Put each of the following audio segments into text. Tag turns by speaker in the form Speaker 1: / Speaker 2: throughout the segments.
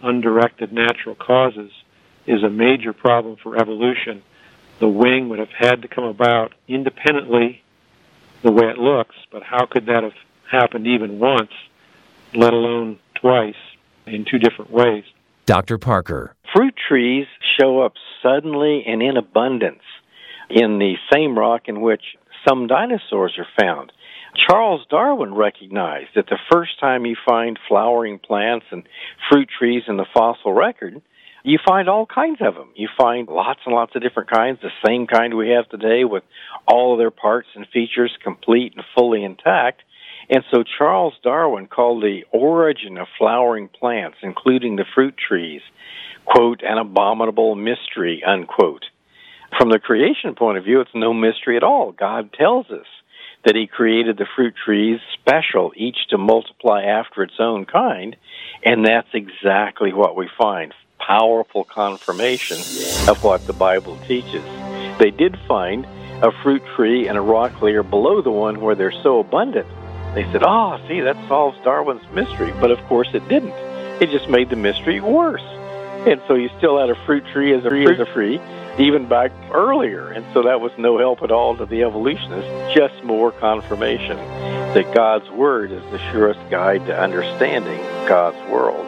Speaker 1: undirected natural causes is a major problem for evolution. The wing would have had to come about independently the way it looks, but how could that have happened even once, let alone twice, in two different ways?
Speaker 2: Dr. Parker.
Speaker 3: Fruit trees show up suddenly and in abundance in the same rock in which some dinosaurs are found. Charles Darwin recognized that the first time you find flowering plants and fruit trees in the fossil record, you find all kinds of them. You find lots and lots of different kinds, the same kind we have today with all of their parts and features complete and fully intact. And so Charles Darwin called the origin of flowering plants, including the fruit trees, quote, an abominable mystery, unquote. From the creation point of view, it's no mystery at all. God tells us that he created the fruit trees special, each to multiply after its own kind, and that's exactly what we find. Powerful confirmation of what the Bible teaches. They did find a fruit tree and a rock layer below the one where they're so abundant. They said, see, that solves Darwin's mystery. But of course it didn't. It just made the mystery worse. And so you still had a fruit tree as a tree, even back earlier. And so that was no help at all to the evolutionists, just more confirmation that God's Word is the surest guide to understanding God's world.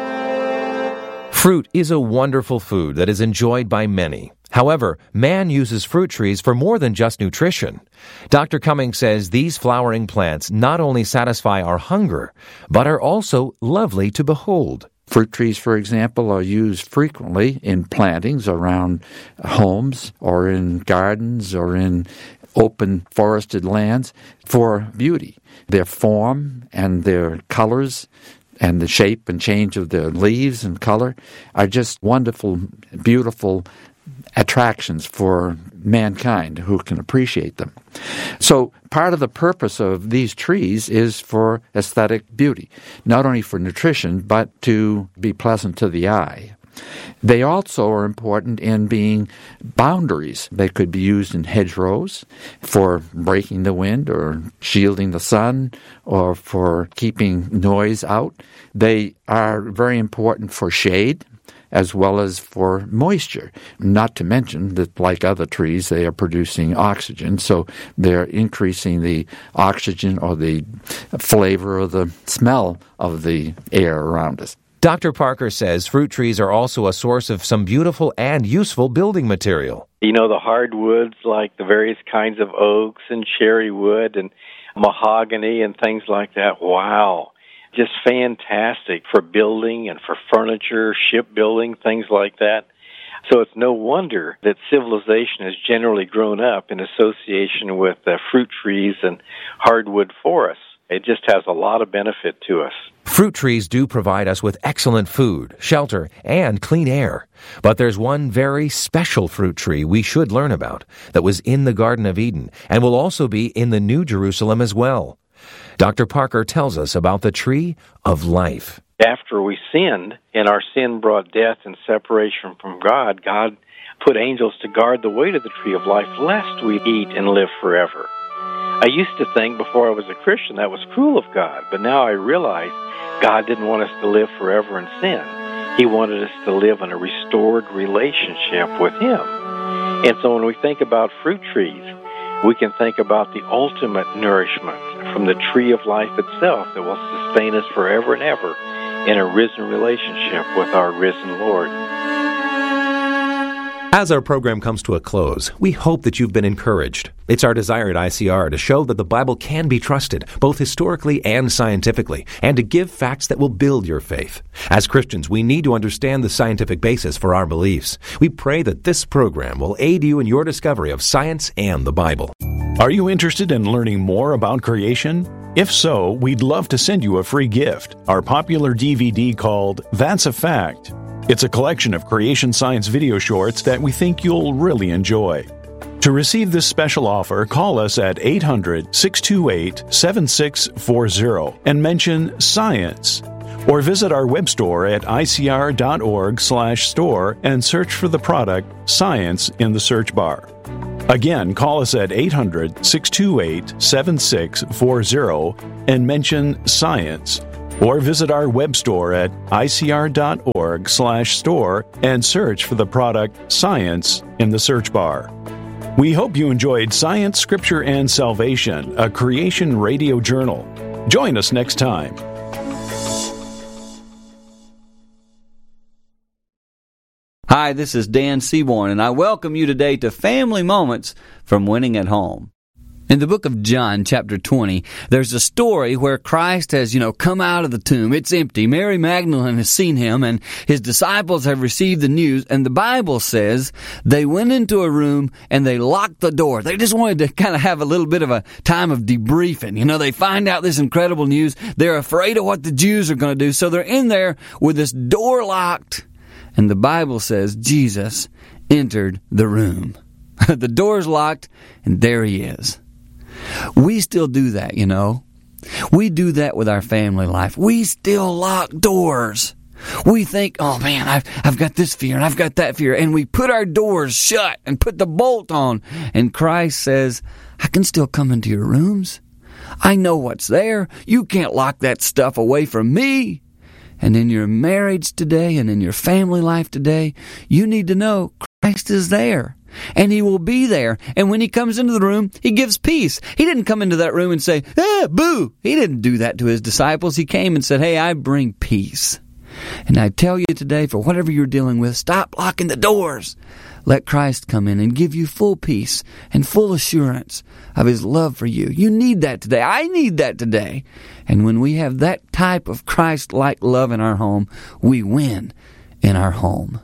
Speaker 2: Fruit is a wonderful food that is enjoyed by many. However, man uses fruit trees for more than just nutrition. Dr. Cummings says these flowering plants not only satisfy our hunger, but are also lovely to behold.
Speaker 4: Fruit trees, for example, are used frequently in plantings around homes or in gardens or in open forested lands for beauty. Their form and their colors and the shape and change of their leaves and color are just wonderful, beautiful attractions for mankind who can appreciate them. So part of the purpose of these trees is for aesthetic beauty, not only for nutrition, but to be pleasant to the eye. They also are important in being boundaries. They could be used in hedgerows for breaking the wind or shielding the sun or for keeping noise out. They are very important for shade as well as for moisture, not to mention that, like other trees, they are producing oxygen, so they're increasing the oxygen or the flavor or the smell of the air around us.
Speaker 2: Dr. Parker says fruit trees are also a source of some beautiful and useful building material.
Speaker 3: You know, the hardwoods like the various kinds of oaks and cherry wood and mahogany and things like that, wow. Just fantastic for building and for furniture, shipbuilding, things like that. So it's no wonder that civilization has generally grown up in association with fruit trees and hardwood forests. It just has a lot of benefit to us.
Speaker 2: Fruit trees do provide us with excellent food, shelter, and clean air. But there's one very special fruit tree we should learn about that was in the Garden of Eden and will also be in the New Jerusalem as well. Dr. Parker tells us about the tree of life.
Speaker 3: After we sinned, and our sin brought death and separation from God, God put angels to guard the way to the tree of life, lest we eat and live forever. I used to think before I was a Christian that was cruel of God, but now I realize God didn't want us to live forever in sin. He wanted us to live in a restored relationship with Him. And so when we think about fruit trees, we can think about the ultimate nourishment from the tree of life itself that will sustain us forever and ever in a risen relationship with our risen Lord.
Speaker 2: As our program comes to a close, we hope that you've been encouraged. It's our desire at ICR to show that the Bible can be trusted, both historically and scientifically, and to give facts that will build your faith. As Christians, we need to understand the scientific basis for our beliefs. We pray that this program will aid you in your discovery of science and the Bible.
Speaker 5: Are you interested in learning more about creation? If so, we'd love to send you a free gift, our popular DVD called That's a Fact. It's a collection of creation science video shorts that we think you'll really enjoy. To receive this special offer, call us at 800-628-7640 and mention Science. Or visit our web store at icr.org/store and search for the product Science in the search bar. Again, call us at 800-628-7640 and mention Science. Or visit our web store at icr.org/store and search for the product Science in the search bar. We hope you enjoyed Science, Scripture, and Salvation, a Creation Radio Journal. Join us next time.
Speaker 6: Hi, this is Dan Seaborn, and I welcome you today to Family Moments from Winning at Home. In the book of John, chapter 20, there's a story where Christ has, come out of the tomb. It's empty. Mary Magdalene has seen him, and his disciples have received the news, and the Bible says they went into a room and they locked the door. They just wanted to kind of have a little bit of a time of debriefing. They find out this incredible news. They're afraid of what the Jews are going to do, so they're in there with this door locked, and the Bible says Jesus entered the room. The door's locked, and there he is. We still do that, We do that with our family life. We still lock doors. We think, oh man, I've got this fear and I've got that fear. And we put our doors shut and put the bolt on. And Christ says, I can still come into your rooms. I know what's there. You can't lock that stuff away from me. And in your marriage today and in your family life today, you need to know Christ is there. And he will be there. And when he comes into the room, he gives peace. He didn't come into that room and say, boo. He didn't do that to his disciples. He came and said, hey, I bring peace. And I tell you today, for whatever you're dealing with, stop locking the doors. Let Christ come in and give you full peace and full assurance of his love for you. You need that today. I need that today. And when we have that type of Christ-like love in our home, we win in our home.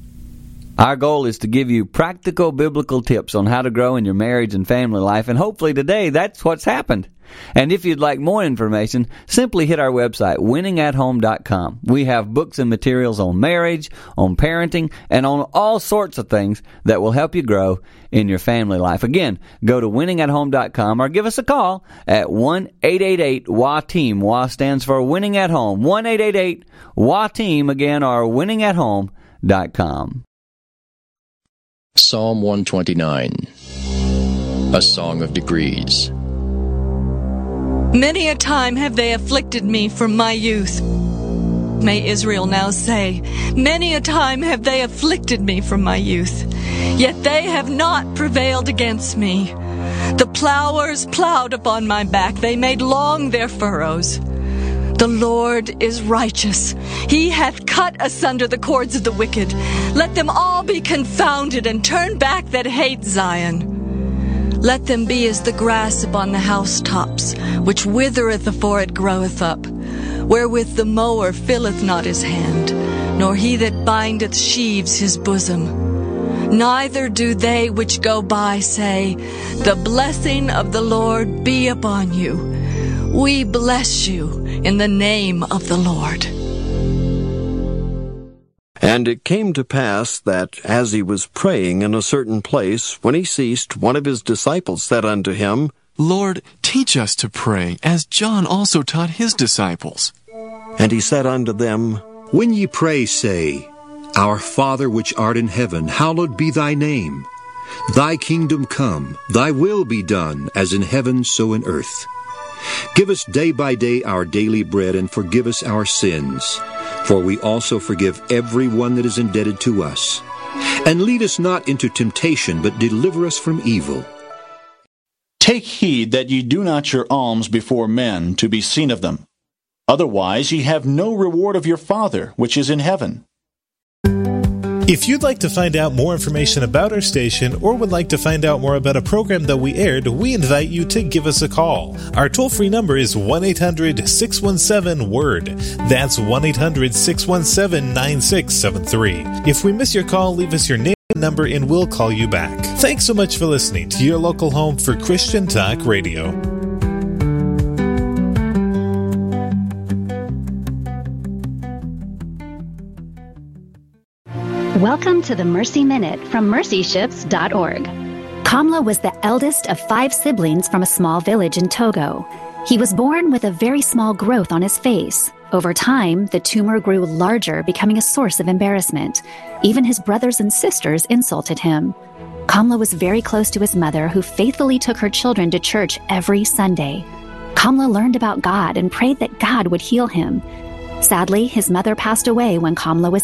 Speaker 6: Our goal is to give you practical biblical tips on how to grow in your marriage and family life, and hopefully today that's what's happened. And if you'd like more information, simply hit our website, winningathome.com. We have books and materials on marriage, on parenting, and on all sorts of things that will help you grow in your family life. Again, go to winningathome.com or give us a call at 1-888-WA-TEAM. WA stands for Winning at Home. 1-888-WA-TEAM, again, or winningathome.com.
Speaker 7: Psalm 129, a song of degrees.
Speaker 8: Many a time have they afflicted me from my youth. May Israel now say, many a time have they afflicted me from my youth, yet they have not prevailed against me. The plowers plowed upon my back, they made long their furrows. The Lord is righteous. He hath cut asunder the cords of the wicked. Let them all be confounded and turn back that hate Zion. Let them be as the grass upon the housetops, which withereth afore it groweth up, wherewith the mower filleth not his hand, nor he that bindeth sheaves his bosom. Neither do they which go by say, the blessing of the Lord be upon you. We bless you in the name of the Lord.
Speaker 9: And it came to pass that, as he was praying in a certain place, when he ceased, one of his disciples said unto him,
Speaker 10: Lord, teach us to pray, as John also taught his disciples.
Speaker 9: And he said unto them,
Speaker 11: When ye pray, say, Our Father which art in heaven, hallowed be thy name. Thy kingdom come, thy will be done, as in heaven so in earth. Give us day by day our daily bread, and forgive us our sins, for we also forgive every one that is indebted to us. And lead us not into temptation, but deliver us from evil.
Speaker 12: Take heed that ye do not your alms before men, to be seen of them. Otherwise ye have no reward of your Father which is in heaven.
Speaker 13: If you'd like to find out more information about our station or would like to find out more about a program that we aired, we invite you to give us a call. Our toll-free number is 1-800-617-WORD. That's 1-800-617-9673. If we miss your call, leave us your name and number and we'll call you back. Thanks so much for listening to your local home for Christian Talk Radio.
Speaker 14: Welcome to the Mercy Minute from mercyships.org. Kamla was the eldest of 5 siblings from a small village in Togo. He was born with a very small growth on his face. Over time, the tumor grew larger, becoming a source of embarrassment. Even his brothers and sisters insulted him. Kamla was very close to his mother, who faithfully took her children to church every Sunday. Kamla learned about God and prayed that God would heal him. Sadly, his mother passed away when Kamla was